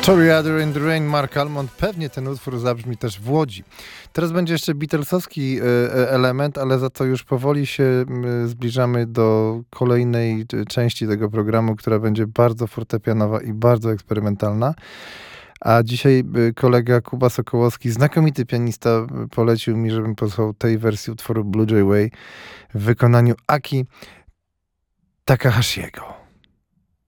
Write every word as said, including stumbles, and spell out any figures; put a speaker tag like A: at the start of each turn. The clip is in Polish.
A: Sorry Other in the Rain, Mark Almond. Pewnie ten utwór zabrzmi też w Łodzi. Teraz będzie jeszcze Beatlesowski element, ale za to już powoli się zbliżamy do kolejnej części tego programu, która będzie bardzo fortepianowa i bardzo eksperymentalna. A dzisiaj kolega Kuba Sokołowski, znakomity pianista, polecił mi, żebym posłuchał tej wersji utworu Blue Jay Way w wykonaniu Aki Takahashiego.